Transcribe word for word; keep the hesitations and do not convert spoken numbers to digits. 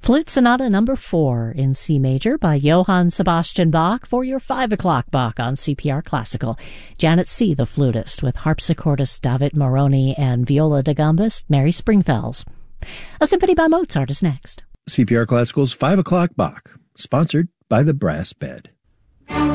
Flute Sonata Number four in C major by Johann Sebastian Bach for your five o'clock Bach on C P R Classical. Janet C., the flutist, with harpsichordist David Moroni and viola da gambist Mary Springfells. A symphony by Mozart is next. C P R Classical's five o'clock Bach, sponsored by the Brass Bed.